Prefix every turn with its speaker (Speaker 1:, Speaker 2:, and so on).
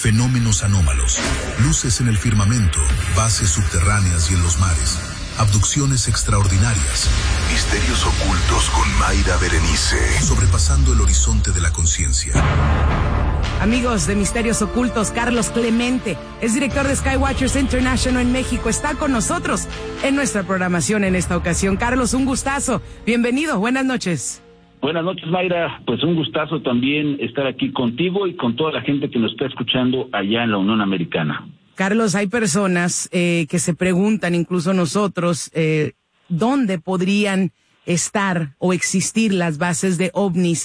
Speaker 1: fenómenos anómalos, luces en el firmamento, bases subterráneas y en los mares, abducciones extraordinarias, misterios ocultos con Mayra Berenice, sobrepasando el horizonte de la conciencia.
Speaker 2: Amigos de Misterios Ocultos, Carlos Clemente es director de Skywatchers International en México. Está con nosotros en nuestra programación en esta ocasión. Carlos, un gustazo. Bienvenido. Buenas noches.
Speaker 3: Buenas noches, Mayra. Pues un gustazo también estar aquí contigo y con toda la gente que nos está escuchando allá en la Unión Americana.
Speaker 2: Carlos, hay personas que se preguntan, incluso nosotros, ¿dónde podrían estar o existir las bases de ovnis